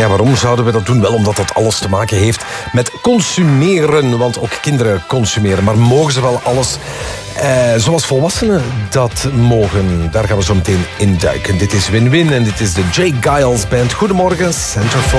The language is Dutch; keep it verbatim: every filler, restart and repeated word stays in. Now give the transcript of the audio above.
Ja, waarom zouden we dat doen? Wel omdat dat alles te maken heeft met consumeren. Want ook kinderen consumeren. Maar mogen ze wel alles eh, zoals volwassenen dat mogen? Daar gaan we zo meteen in duiken. Dit is Win-Win en dit is de Jay Giles Band. Goedemorgen, Centerfold.